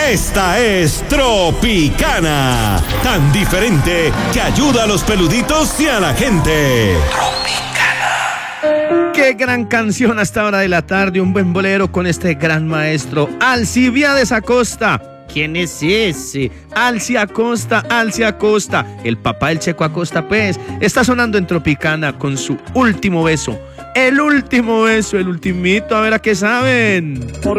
Esta es Tropicana, tan diferente que ayuda a los peluditos y a la gente. Qué gran canción a esta hora de la tarde, un buen bolero con este gran maestro Alcibiades Acosta. ¿Quién es ese? Alci Acosta, el papá del Checo Acosta, pues. Está sonando en Tropicana con su último beso. El último beso, el ultimito, a ver a qué saben.